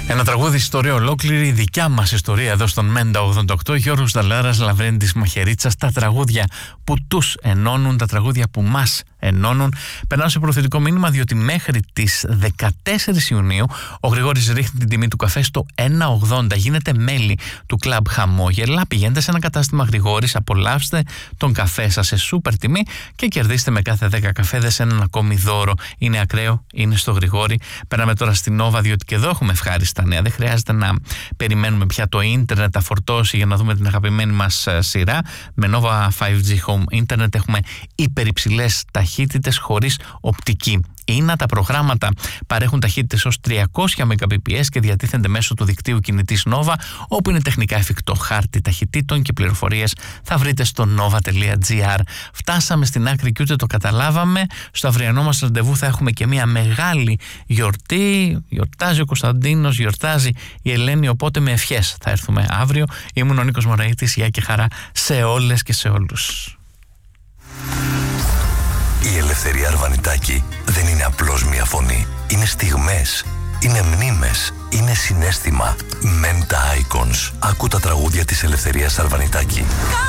Ένα τραγούδι ιστορία ολόκληρη, η δικιά μας ιστορία εδώ στον Μέντα 88. Γιώργος Δαλάρας, Λαβρέντης Μαχαιρίτσα, τα τραγούδια που τους ενώνουν, τα τραγούδια που μας ενώνουν. Περνάω σε προθετικό μήνυμα, διότι μέχρι τις 14 Ιουνίου ο Γρηγόρης ρίχνει την τιμή του καφέ στο 1,80. Γίνεται μέλη του κλαμπ Χαμόγελα. Πηγαίνετε σε ένα κατάστημα Γρηγόρης, απολαύστε τον καφέ σας σε σούπερ τιμή και κερδίστε με κάθε 10 καφέδες έναν ακόμη δώρο. Είναι ακραίο, είναι στο Γρηγόρη. Περνάμε τώρα στην Νόβα, διότι και εδώ έχουμε ευχάριστα νέα. Δεν χρειάζεται να περιμένουμε πια το ίντερνετ να φορτώσει για να δούμε την αγαπημένη μας σειρά. Με Nova 5G Home Internet έχουμε υπερυψηλές ταχύτητες χωρίς οπτική. Είναι τα προγράμματα παρέχουν ταχύτητες ως 300 Mbps και διατίθενται μέσω του δικτύου κινητής Nova, όπου είναι τεχνικά εφικτό. Χάρτη ταχυτήτων και πληροφορίες θα βρείτε στο nova.gr. Φτάσαμε στην άκρη και ούτε το καταλάβαμε. Στο αυριανό μας ραντεβού θα έχουμε και μια μεγάλη γιορτή. Γιορτάζει ο Κωνσταντίνος, γιορτάζει η Ελένη, οπότε με ευχές θα έρθουμε αύριο. Ήμουν ο Νίκος Μωραΐτης, γεια και χαρά σε όλες και σε όλους. Η Ελευθερία Αρβανιτάκη δεν είναι απλώς μια φωνή. Είναι στιγμές, είναι μνήμες, είναι συναίσθημα. Menta Icons. Άκου τα τραγούδια της Ελευθερίας Αρβανιτάκη.